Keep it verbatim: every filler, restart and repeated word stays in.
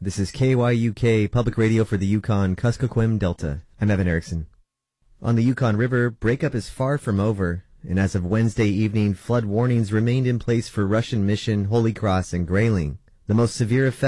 This is K Y U K, public radio for the Yukon Kuskokwim Delta. I'm Evan Erickson. On the Yukon River, breakup is far from over, and as of Wednesday evening, flood warnings remained in place for Russian Mission, Holy Cross, and Grayling. The most severe effect